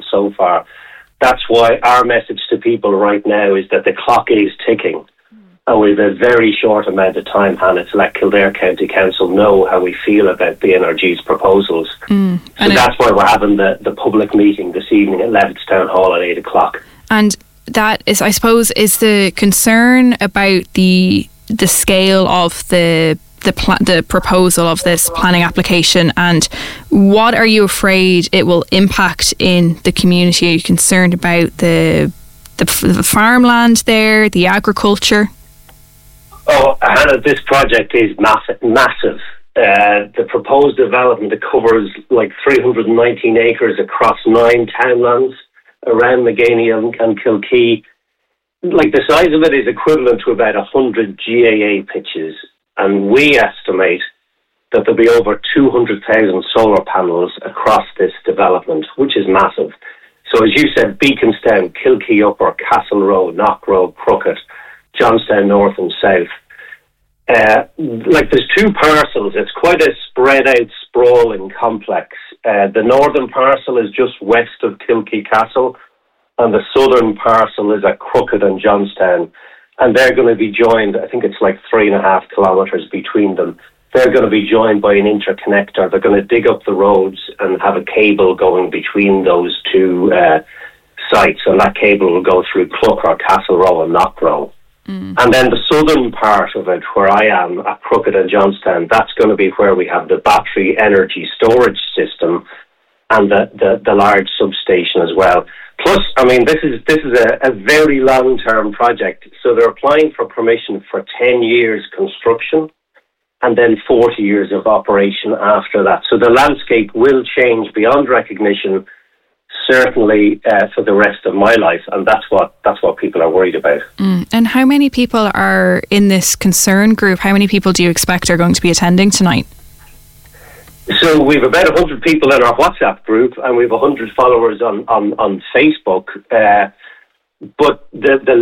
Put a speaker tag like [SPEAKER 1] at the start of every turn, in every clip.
[SPEAKER 1] so far. That's why our message to people right now is that the clock is ticking. And we have a very short amount of time, Hannah, to let Kildare County Council know how we feel about the NRG's proposals. So that's why we're having the public meeting this evening at Levitts Town Hall at 8 o'clock.
[SPEAKER 2] And that is, I suppose, is the concern about the scale of the proposal of this planning application, and what are you afraid it will impact in the community? Are you concerned about the farmland there, the agriculture?
[SPEAKER 1] Oh, Hannah, this project is massive. The proposed development, it covers like 319 acres across 9 townlands around Maganey and Kilkee. Like, the size of it is equivalent to about 100 GAA pitches, and we estimate that there'll be over 200,000 solar panels across this development, which is massive. So as you said, Beaconstown, Kilkee Upper, Castle Road, Knock Road, Crooked, Johnstown North and South. There's 2 parcels. It's quite a spread out, sprawling complex. The northern parcel is just west of Kilkee Castle, and the southern parcel is at Crooked and Johnstown. And they're going to be joined, I think it's like 3.5 kilometres between them. They're going to be joined by an interconnector. They're going to dig up the roads and have a cable going between those 2 sites, and that cable will go through Clucker, Castle Row and Knock Row. And then the southern part of it, where I am, at Crooked and Johnstown, that's going to be where we have the battery energy storage system and the large substation as well. Plus, I mean, this is a very long-term project. So they're applying for permission for 10 years construction and then 40 years of operation after that. So the landscape will change beyond recognition, certainly for the rest of my life, and that's what people are worried about.
[SPEAKER 2] And how many people are in this concern group? How many people do you expect are going to be attending tonight?
[SPEAKER 1] So we've about 100 people in our WhatsApp group, and we've 100 followers on Facebook. But the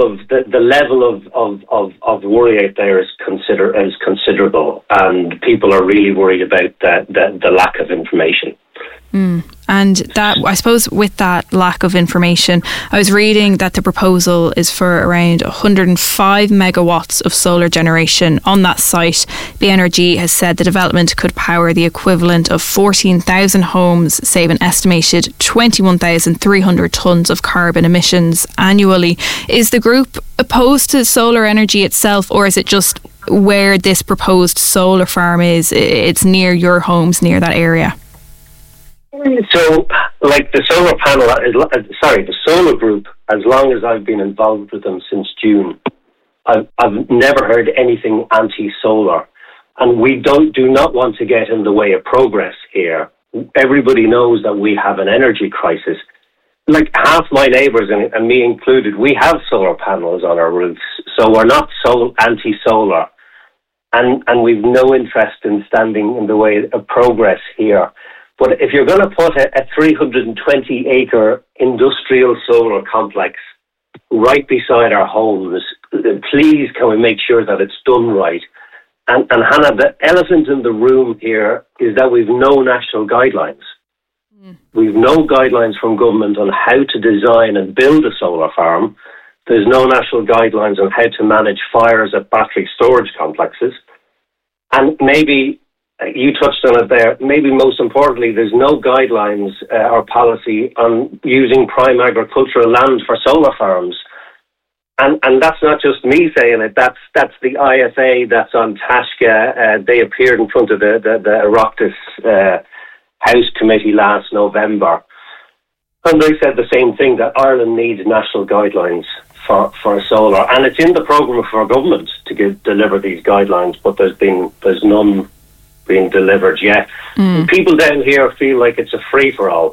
[SPEAKER 1] level of worry out there is considerable, and people are really worried about the lack of information.
[SPEAKER 2] And that, I suppose, with that lack of information, I was reading that the proposal is for around 105 megawatts of solar generation on that site. The NRG has said the development could power the equivalent of 14,000 homes, save an estimated 21,300 tonnes of carbon emissions annually. Is the group opposed to solar energy itself, or is it just where this proposed solar farm is? It's near your homes, near that area?
[SPEAKER 1] So, like the solar group, as long as I've been involved with them since June, I've never heard anything anti-solar. And we do not want to get in the way of progress here. Everybody knows that we have an energy crisis. Like half my neighbours, and me included, we have solar panels on our roofs. So we're not anti-solar. And we've no interest in standing in the way of progress here. But if you're going to put a 320-acre industrial solar complex right beside our homes, please can we make sure that it's done right? And Hannah, the elephant in the room here is that we've no national guidelines. We've no guidelines from government on how to design and build a solar farm. There's no national guidelines on how to manage fires at battery storage complexes. And maybe you touched on it there. Maybe most importantly, there's no guidelines or policy on using prime agricultural land for solar farms. And that's not just me saying it. That's the IFA. That's on Tasca. They appeared in front of the Oireachtas House Committee last November, and they said the same thing, that Ireland needs national guidelines for solar, and it's in the programme for government to deliver these guidelines, but there's none being delivered yet. People down here feel like it's a free-for-all,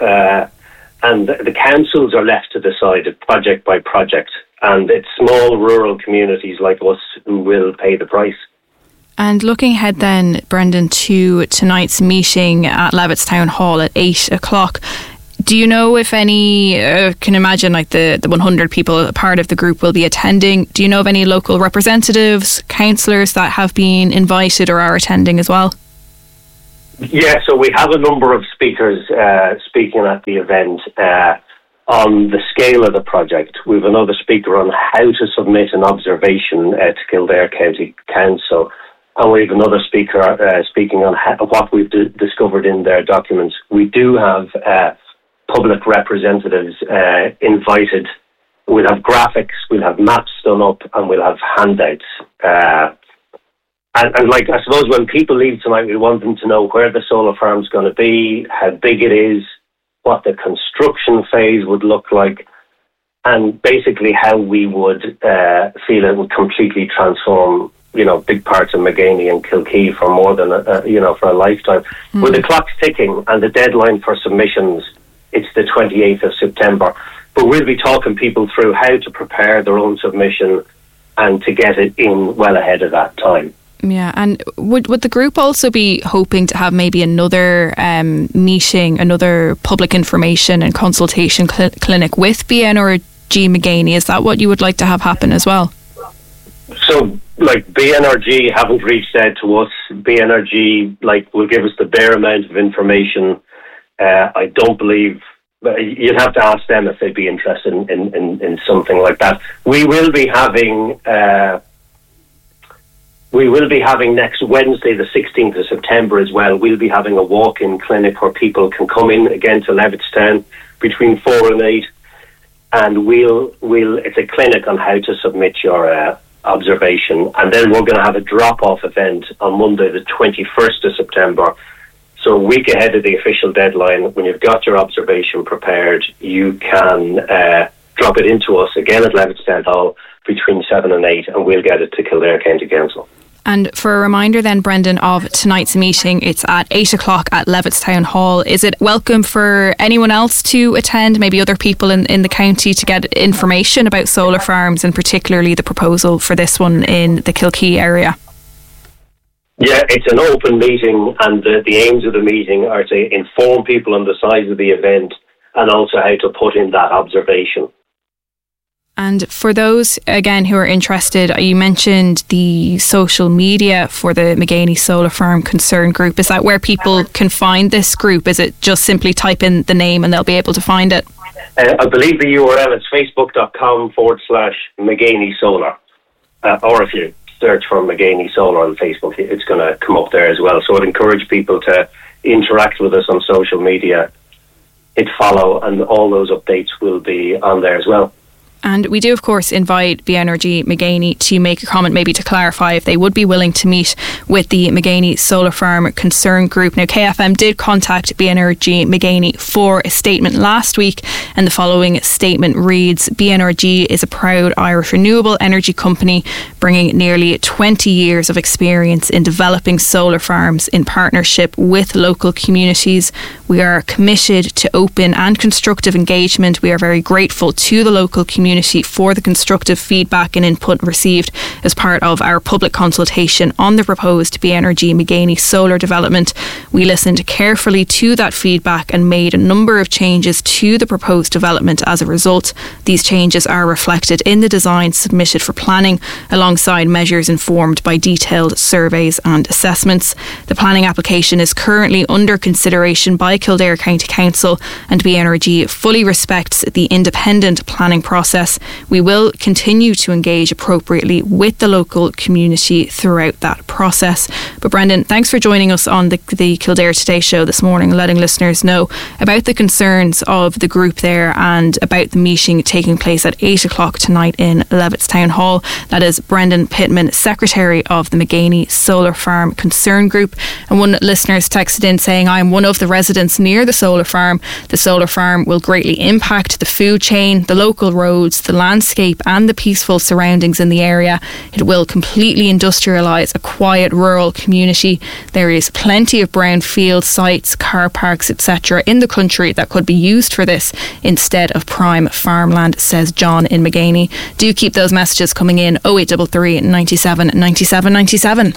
[SPEAKER 1] and the councils are left to decide it project by project, and it's small rural communities like us who will pay the price.
[SPEAKER 2] And looking ahead then, Brendan, to tonight's meeting at Levitts Town Hall at 8 o'clock, do you know if any, can imagine like the 100 people, part of the group will be attending, do you know of any local representatives, councillors that have been invited or are attending as well?
[SPEAKER 1] Yeah, so we have a number of speakers speaking at the event on the scale of the project. We have another speaker on how to submit an observation to Kildare County Council. And we have another speaker speaking on what we've discovered in their documents. We do have public representatives invited. We'll have graphics, we'll have maps done up, and we'll have handouts. And like, I suppose when people leave tonight, we want them to know where the solar farm's going to be, how big it is, what the construction phase would look like, and basically how we would feel it would completely transform, big parts of Mageanie and Kilkee for more than, for a lifetime. With the clock's ticking and the deadline for submissions, it's the 28th of September. But we'll be talking people through how to prepare their own submission and to get it in well ahead of that time.
[SPEAKER 2] Yeah, and would the group also be hoping to have maybe another meeting, another public information and consultation clinic with BNRG Mageanie? Is that what you would like to have happen as well?
[SPEAKER 1] So, BNRG haven't reached out to us. BNRG, will give us the bare amount of information. I don't believe... You'd have to ask them if they'd be interested in something like that. We will be having next Wednesday, the 16th of September as well. We'll be having a walk-in clinic where people can come in again to Levittstown between 4 and 8, and it's a clinic on how to submit your observation, and then we're going to have a drop-off event on Monday, the 21st of September. So a week ahead of the official deadline, when you've got your observation prepared, you can drop it into us again at Levittstown Hall between 7 and 8, and we'll get it to Kildare County Council.
[SPEAKER 2] And for a reminder then, Brendan, of tonight's meeting, it's at 8 o'clock at Levittstown Hall. Is it welcome for anyone else to attend, maybe other people in the county, to get information about solar farms and particularly the proposal for this one in the Kilkee area?
[SPEAKER 1] Yeah, it's an open meeting, and the aims of the meeting are to inform people on the size of the event and also how to put in that observation.
[SPEAKER 2] And for those, again, who are interested, you mentioned the social media for the Mageanie Solar Farm Concern Group. Is that where people can find this group? Is it just simply type in the name and they'll be able to find it?
[SPEAKER 1] I believe the URL is facebook.com/Mageanie Solar. Or if you search for Mageanie Solar on Facebook, it's going to come up there as well. So I'd encourage people to interact with us on social media, hit follow, and all those updates will be on there as well.
[SPEAKER 2] And we do, of course, invite BNRG Mageanie to make a comment, maybe to clarify if they would be willing to meet with the Mageanie Solar Farm Concern Group. Now, KFM did contact BNRG Mageanie for a statement last week, and the following statement reads: BNRG is a proud Irish renewable energy company bringing nearly 20 years of experience in developing solar farms in partnership with local communities. We are committed to open and constructive engagement. We are very grateful to the local community for the constructive feedback and input received as part of our public consultation on the proposed BNRG Mageanie solar development. We listened carefully to that feedback and made a number of changes to the proposed development as a result. These changes are reflected in the design submitted for planning, alongside measures informed by detailed surveys and assessments. The planning application is currently under consideration by Kildare County Council, and BNRG fully respects the independent planning process. We will continue to engage appropriately with the local community throughout that process. But Brendan, thanks for joining us on the Kildare Today show this morning, letting listeners know about the concerns of the group there and about the meeting taking place at 8 o'clock tonight in Levittstown Hall. That is Brendan Pittman, Secretary of the Mageanie Solar Farm Concern Group. And one listener's texted in saying, I'm one of the residents near the solar farm. The solar farm will greatly impact the food chain, the local roads, the landscape and the peaceful surroundings in the area. It will completely industrialise a quiet rural community. There is plenty of brownfield sites, car parks, etc. in the country that could be used for this instead of prime farmland, says John in Mageanie. Do keep those messages coming in. 0833 97 97 97.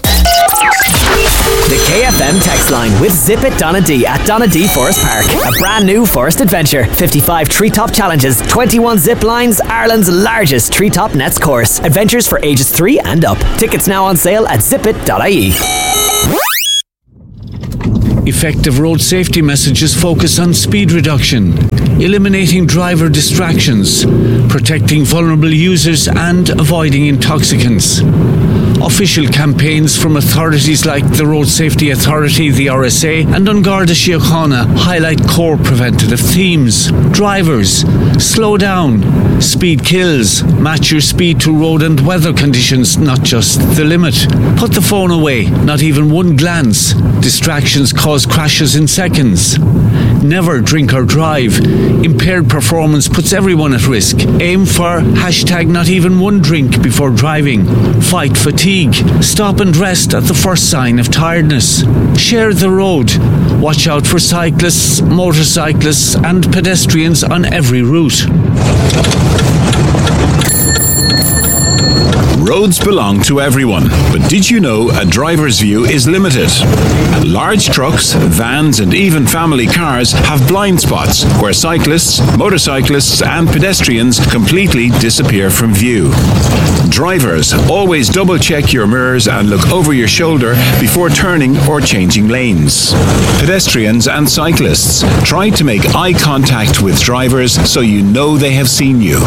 [SPEAKER 3] The KFM text line with Zip It Donadee at Donadee Forest Park. A brand new forest adventure. 55 treetop challenges, 21 zip lines, Ireland's largest treetop nets course. Adventures for ages 3 and up. Tickets now on sale at zipit.ie.
[SPEAKER 4] Effective road safety messages focus on speed reduction, eliminating driver distractions, protecting vulnerable users and avoiding intoxicants. Official campaigns from authorities like the Road Safety Authority, the RSA, and An Garda Síochána highlight core preventative themes. Drivers, slow down. Speed kills. Match your speed to road and weather conditions, not just the limit. Put the phone away, not even one glance. Distractions cause crashes in seconds. Never drink or drive. Impaired performance puts everyone at risk. Aim for #not even one drink before driving. Fight fatigue. Stop and rest at the first sign of tiredness. Share the road. Watch out for cyclists, motorcyclists and pedestrians on every route.
[SPEAKER 5] Roads belong to everyone, but did you know a driver's view is limited? Large trucks, vans and even family cars have blind spots where cyclists, motorcyclists and pedestrians completely disappear from view. Drivers, always double check your mirrors and look over your shoulder before turning or changing lanes. Pedestrians and cyclists, try to make eye contact with drivers so you know they have seen you.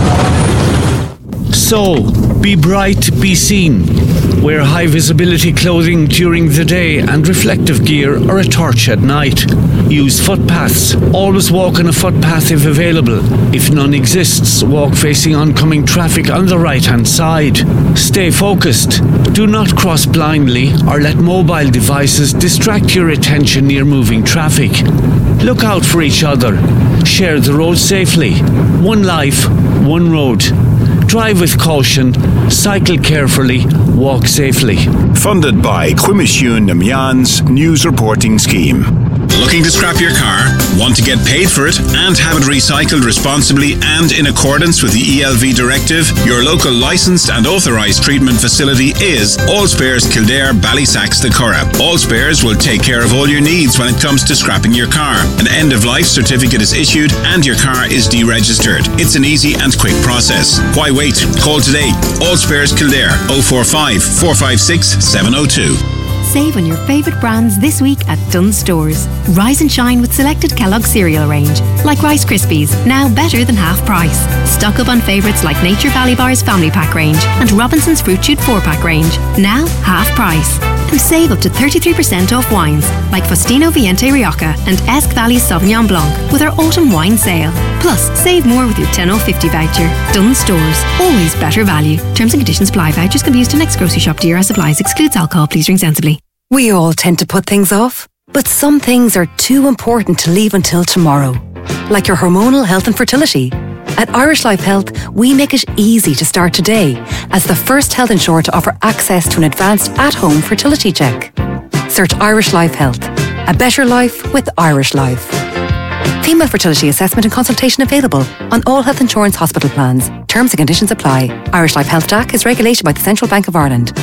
[SPEAKER 4] So, be bright, be seen. Wear high visibility clothing during the day and reflective gear or a torch at night. Use footpaths. Always walk on a footpath if available. If none exists, walk facing oncoming traffic on the right-hand side. Stay focused. Do not cross blindly or let mobile devices distract your attention near moving traffic. Look out for each other. Share the road safely. One life, one road. Drive with caution, cycle carefully, walk safely.
[SPEAKER 5] Funded by Cuimisiún na Meán's News Reporting Scheme.
[SPEAKER 6] Looking to scrap your car? Want to get paid for it and have it recycled responsibly and in accordance with the ELV directive? Your local licensed and authorised treatment facility is All Spares Kildare, Ballysacks, the Curragh. All Spares will take care of all your needs when it comes to scrapping your car. An end-of-life certificate is issued and your car is deregistered. It's an easy and quick process. Why wait? Call today. All Spares Kildare 045 456 702.
[SPEAKER 7] Save on your favourite brands this week at Dunnes Stores. Rise and shine with selected Kellogg cereal range, like Rice Krispies, now better than half price. Stock up on favourites like Nature Valley Bar's Family Pack range and Robinson's Fruit Shoot 4-pack range, now half price. And save up to 33% off wines like Faustino Viente Rioja and Esk Valley Sauvignon Blanc with our autumn wine sale. Plus, save more with your 10/50 voucher. Dunnes Stores, always better value. Terms and conditions apply. Vouchers can be used to next grocery shop. DRS supplies. Excludes alcohol. Please drink sensibly.
[SPEAKER 8] We all tend to put things off, but some things are too important to leave until tomorrow. Like your hormonal health and fertility. At Irish Life Health, we make it easy to start today as the first health insurer to offer access to an advanced at-home fertility check. Search Irish Life Health. A better life with Irish Life. Female fertility assessment and consultation available on all health insurance hospital plans. Terms and conditions apply. Irish Life Health DAC is regulated by the Central Bank of Ireland.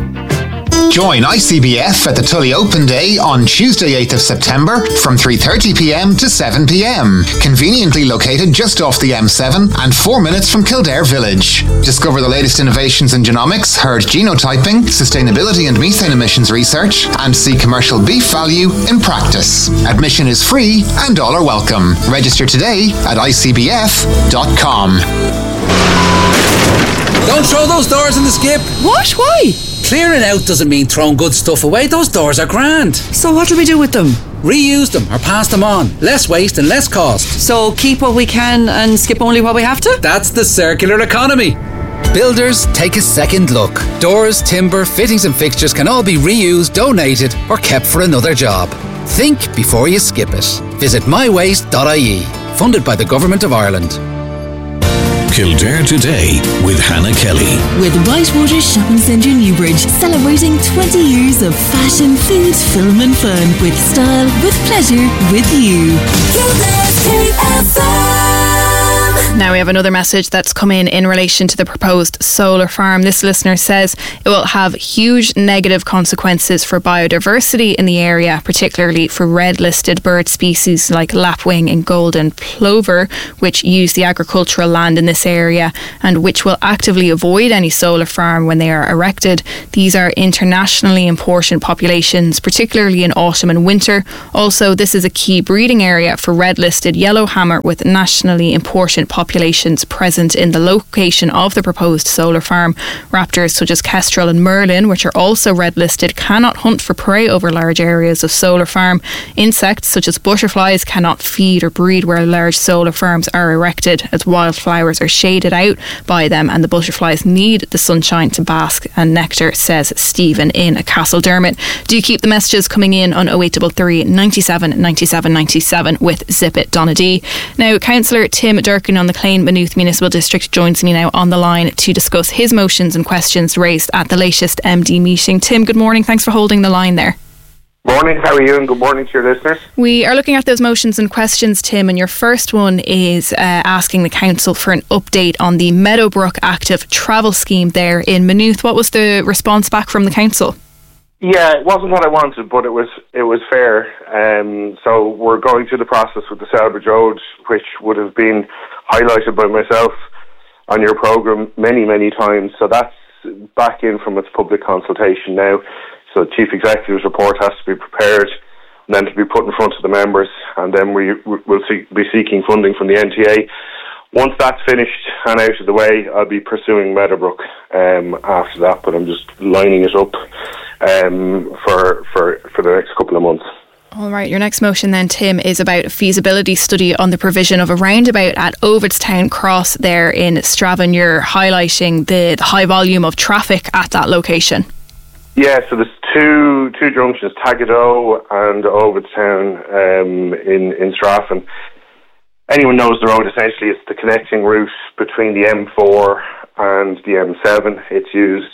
[SPEAKER 9] Join ICBF at the Tully Open Day on Tuesday 8th of September from 3:30pm to 7pm. Conveniently located just off the M7 and 4 minutes from Kildare Village. Discover the latest innovations in genomics, herd genotyping, sustainability and methane emissions research, and see commercial beef value in practice. Admission is free and all are welcome. Register today at icbf.com.
[SPEAKER 10] Don't throw those doors in the skip.
[SPEAKER 11] What? Why?
[SPEAKER 10] Clearing out doesn't mean throwing good stuff away. Those doors are grand.
[SPEAKER 11] So what do we do with them?
[SPEAKER 10] Reuse them or pass them on. Less waste and less cost.
[SPEAKER 11] So keep what we can and skip only what we have to?
[SPEAKER 10] That's the circular economy. Builders, take a second look. Doors, timber, fittings and fixtures can all be reused, donated or kept for another job. Think before you skip it. Visit mywaste.ie. Funded by the Government of Ireland.
[SPEAKER 5] Kildare Today with Hannah Kelly.
[SPEAKER 12] With Whitewater Shopping Centre Newbridge, celebrating 20 years of fashion, food, film and fun. With style, with pleasure, with you.
[SPEAKER 2] Now, Now we have another message that's come in relation to the proposed solar farm. This listener says it will have huge negative consequences for biodiversity in the area, particularly for red-listed bird species like lapwing and golden plover, which use the agricultural land in this area and which will actively avoid any solar farm when they are erected. These are internationally important populations, particularly in autumn and winter. Also, this is a key breeding area for red-listed yellowhammer, with nationally important populations present in the location of the proposed solar farm. Raptors such as kestrel and merlin, which are also red-listed, cannot hunt for prey over large areas of solar farm. Insects such as butterflies cannot feed or breed where large solar farms are erected, as wildflowers are shaded out by them and the butterflies need the sunshine to bask and nectar, says Stephen in Castledermot. Do keep the messages coming in on 08333 97 97 97 with Zip It Donna D. Now, Councillor Tim Durkin on the Clane Maynooth Municipal District joins me now on the line to discuss his motions and questions raised at the latest MD meeting. Tim, good morning. Thanks for holding the line there.
[SPEAKER 13] Morning, how are you? And good morning to your listeners.
[SPEAKER 2] We are looking at those motions and questions, Tim, and your first one is asking the Council for an update on the Meadowbrook Active Travel Scheme there in Maynooth. What was the response back from the Council?
[SPEAKER 13] Yeah, it wasn't what I wanted, but it was fair. So we're going through the process with the Selbridge Road, which would have been highlighted by myself on your programme many, many times. So that's back in from its public consultation now. So the Chief Executive's report has to be prepared and then to be put in front of the members, and then we'll be seeking funding from the NTA. Once that's finished and out of the way, I'll be pursuing Meadowbrook after that, but I'm just lining it up for the next couple of months.
[SPEAKER 2] All right, your next motion then, Tim, is about a feasibility study on the provision of a roundabout at Ovidstown Cross there in Stravan. You're highlighting the high volume of traffic at that location.
[SPEAKER 13] Yeah, so there's two junctions, Tagado and Ovidstown in Stravan. Anyone knows the road, essentially it's the connecting route between the M4 and the M7. It's used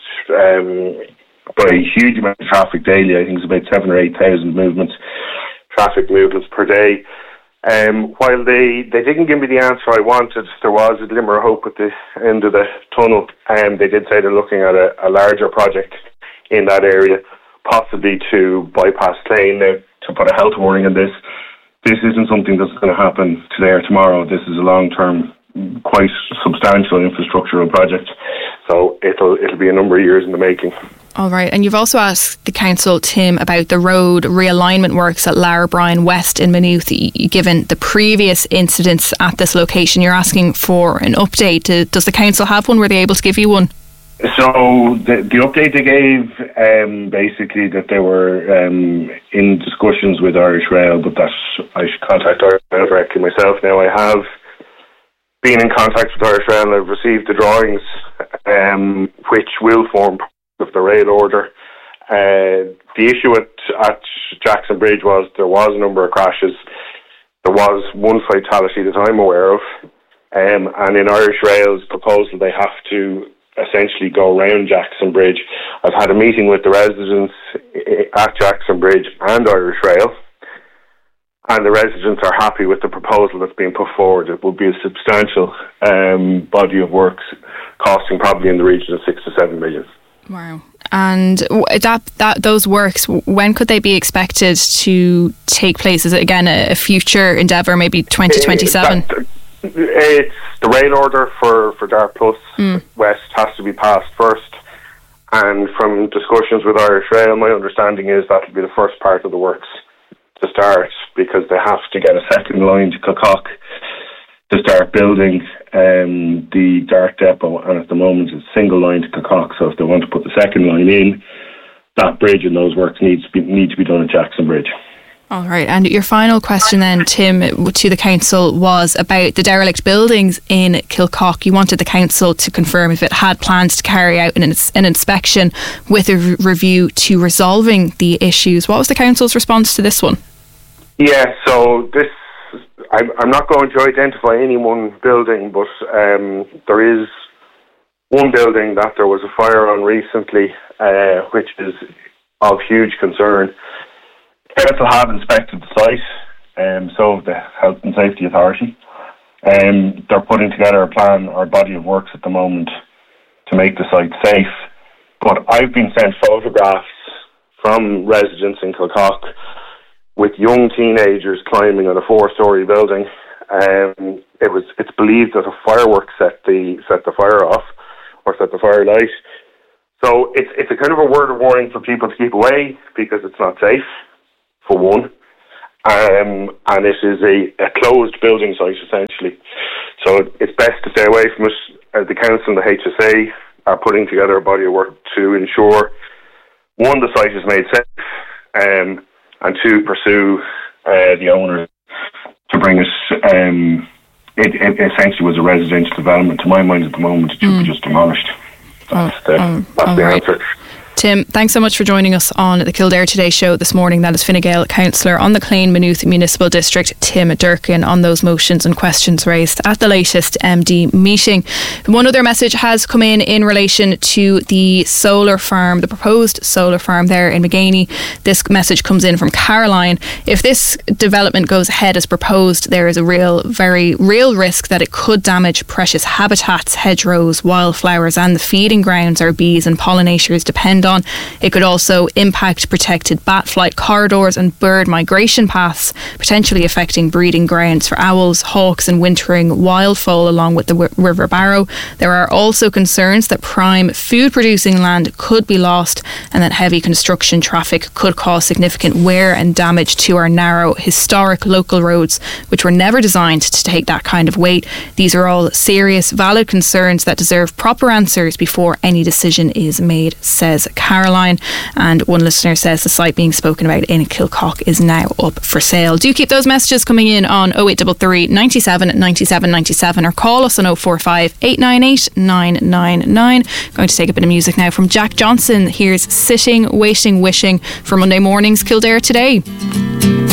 [SPEAKER 13] by a huge amount of traffic daily. I think it's about 7,000 or 8,000 traffic movements per day. While they didn't give me the answer I wanted, there was a glimmer of hope at the end of the tunnel. They did say they're looking at a larger project in that area, possibly to bypass Clane. Now, to put a health warning on this isn't something that's going to happen today or tomorrow. This is a long-term, quite substantial infrastructural project. So it'll be a number of years in the making.
[SPEAKER 2] All right, and you've also asked the Council, Tim, about the road realignment works at Larrabrine West in Maynooth. Given the previous incidents at this location, you're asking for an update. Does the Council have one? Were they able to give you one?
[SPEAKER 13] So the update they gave, basically that they were in discussions with Irish Rail, but that I should contact Irish Rail directly myself. Now, I have been in contact with Irish Rail and I've received the drawings, which will form part of the rail order. The issue at Jackson Bridge was there was a number of crashes. There was one fatality that I'm aware of, and in Irish Rail's proposal they have to essentially go around Jackson Bridge. I've had a meeting with the residents at Jackson Bridge and Irish Rail, and the residents are happy with the proposal that's being put forward. It will be a substantial body of works, costing probably in the region of 6 to 7 million.
[SPEAKER 2] Wow. And those works, when could they be expected to take place? Is it again a future endeavour, maybe 2027?
[SPEAKER 13] It's the rail order for Dart Plus West has to be passed first, and from discussions with Irish Rail, my understanding is that will be the first part of the works to start, because they have to get a second line to Kilcock to start building the Dart depot, and at the moment it's a single line to Kilcock. So if they want to put the second line in, that bridge and those works need to be done at Jackson Bridge.
[SPEAKER 2] All right, and your final question then, Tim, to the Council was about the derelict buildings in Kilcock. You wanted the Council to confirm if it had plans to carry out an inspection with a review to resolving the issues. What was the Council's response to this one?
[SPEAKER 13] Yeah, so this, I'm not going to identify any one building, but there is one building that there was a fire on recently, which is of huge concern. Council have inspected the site, so the Health and Safety Authority, They're putting together a plan or body of works at the moment to make the site safe. But I've been sent photographs from residents in Kilcock with young teenagers climbing on a 4-story building. It's believed that a firework set the fire off or set the fire light. So it's a kind of a word of warning for people to keep away because it's not safe, for one. And it is a closed building site, essentially. So it's best to stay away from it. The council and the HSA are putting together a body of work to ensure, one, the site is made safe, and two, pursue the owners to bring us. It essentially was a residential development. To my mind, at the moment, it should be just demolished. That's the answer.
[SPEAKER 2] Tim, thanks so much for joining us on the Kildare Today show this morning. That is Fine Gael councillor on the Clane Maynooth Municipal District, Tim Durkin, on those motions and questions raised at the latest MD meeting. One other message has come in relation to the solar farm, the proposed solar farm there in Maganey. This message comes in from Caroline. If this development goes ahead as proposed, there is a very real risk that it could damage precious habitats, hedgerows, wildflowers and the feeding grounds our bees and pollinators depend on. It could also impact protected bat flight corridors and bird migration paths, potentially affecting breeding grounds for owls, hawks and wintering wildfowl along with the River Barrow. There are also concerns that prime food producing land could be lost and that heavy construction traffic could cause significant wear and damage to our narrow historic local roads, which were never designed to take that kind of weight. These are all serious, valid concerns that deserve proper answers before any decision is made, says Caroline. And one listener says the site being spoken about in Kilcock is now up for sale. Do keep those messages coming in on 0833 97 97 97 or call us on 045 898 999. Going to take a bit of music now from Jack Johnson. Here's Sitting, Waiting, Wishing for Monday morning's Kildare Today.